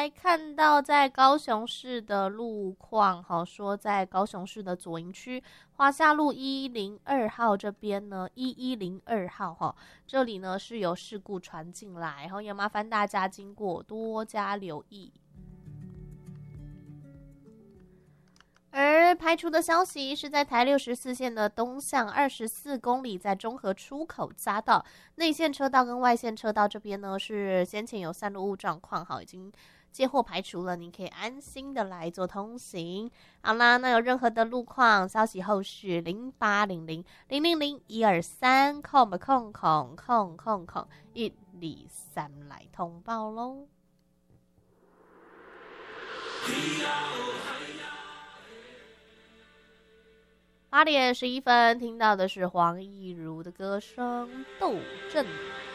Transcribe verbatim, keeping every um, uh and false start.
来看到在高雄市的路况，好说在高雄市的左营区华夏路一一零二号这边呢，一一零二号哈，这里呢是有事故传进来，然后也麻烦大家经过多加留意。而排除的消息是在台六十四线的东向二十四公里，在中和出口匝道内线车道跟外线车道这边呢，是先前有散落物状况，好，已经接获排除了，你可以安心的来做通行。好啦，那有任何的路况消息，后续零八零零零零零一二三空空空空空空一二三来通报喽。八点十一分，听到的是黄义儒的歌声《斗阵》。